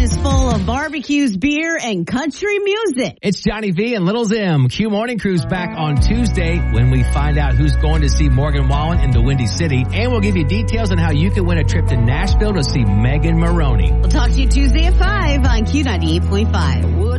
is full of barbecues, beer, and country music. It's Johnny V and Little Zim. Q Morning Crew's back on Tuesday when we find out who's going to see Morgan Wallen in the Windy City. And we'll give you details on how you can win a trip to Nashville to see Megan Maroney. We'll talk to you Tuesday at 5 on Q98.5.